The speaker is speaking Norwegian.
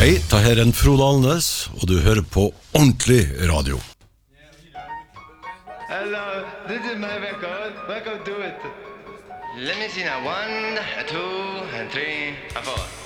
Hei, det her er en Frode Alnes, og du hører på ordentlig radio. Hello, this is my record. Welcome to it. Let me see now. 1, 2, 3, 4.